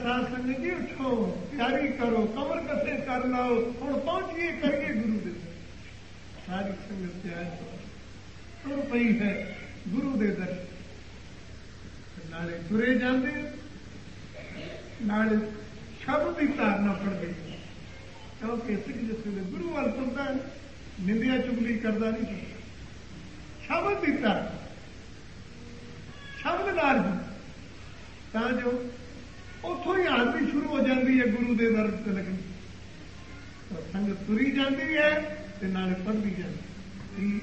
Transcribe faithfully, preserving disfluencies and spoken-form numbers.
ਸਾਧ ਸੰਗਤ ਜੀ ਉਠੋ, ਤਿਆਰੀ ਕਰੋ, ਕਮਰ ਕੱਸੇ ਕਰ ਲਾਓ, ਹੁਣ ਪਹੁੰਚੀਏ ਕਰੀਏ ਗੁਰੂ ਦੇ। ਸਾਰੀ ਸੰਗਤ ਤਿਆਰ ਤੁਰ ਪਈ ਹੈ ਗੁਰੂ ਦੇ ਦਰ। ਨਾਲੇ ਤੁਰੇ ਜਾਂਦੇ, ਨਾਲੇ ਸ਼ਬਦ ਦੀ ਧਾਰਨਾ ਪੜਦੇ, ਕਿਉਂਕਿ ਸਿੱਖ ਜਿਸ ਵੇਲੇ ਗੁਰੂ ਵੱਲ ਤੁਰਦਾ ਨਿੰਦਿਆ ਚੁਗਲੀ ਕਰਦਾ ਨਹੀਂ। ਸ਼ਬਦ ਦੀ ਧਾਰਨਾ, ਸ਼ਬਦ ਨਾਲ ਹੀ, ਤਾਂ ਜੋ ਉੱਥੋਂ ਹੀ ਆਰਤੀ ਸ਼ੁਰੂ ਹੋ ਜਾਂਦੀ ਹੈ ਗੁਰੂ ਦੇ ਦਰ ਤੇ ਲੱਗਣੀ। ਸੰਗਤ ਤੁਰੀ ਜਾਂਦੀ ਹੈ ਤੇ ਨਾਲੇ ਪੜ੍ਹਦੀ ਜਾਂਦੀ।